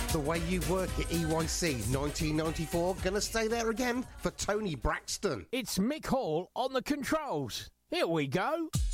The Way You Work It, EYC 1994. Gonna stay there again for Tony Braxton. It's Mick Hall on the controls. Here we go.